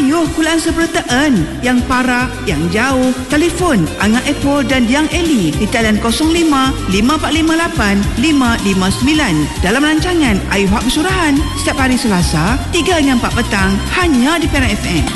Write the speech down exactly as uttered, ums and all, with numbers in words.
Ayuh kulaan sepertaan yang para, yang jauh. Telefon Angah Apple dan Yang Eli di talian kosong lima lima empat lima lapan lima lima sembilan dalam rancangan Ayuh Hak Bersurahan setiap hari Selasa tiga hingga empat petang hanya di Perak F M.